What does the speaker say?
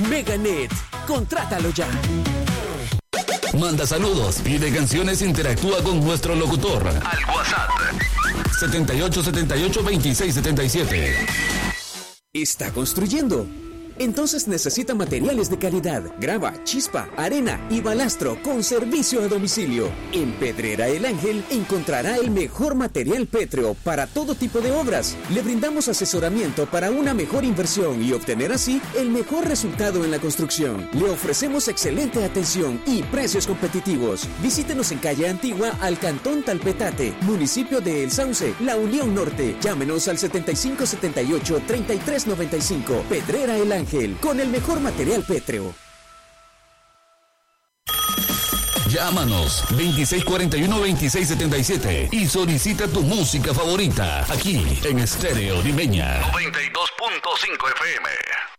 Meganet. Contrátalo ya. Manda saludos, pide canciones, interactúa con nuestro locutor. Al WhatsApp 7878-2677. ¿Está construyendo? Entonces necesita materiales de calidad, grava, chispa, arena y balastro con servicio a domicilio. En Pedrera El Ángel encontrará el mejor material pétreo para todo tipo de obras. Le brindamos asesoramiento para una mejor inversión y obtener así el mejor resultado en la construcción. Le ofrecemos excelente atención y precios competitivos. Visítenos en calle Antigua al Cantón Talpetate, municipio de El Sauce, La Unión Norte. Llámenos al 7578-3395. Pedrera El Ángel, con el mejor material pétreo. Llámanos 2641-2677 y solicita tu música favorita aquí en Estéreo Limeña 92.5 FM.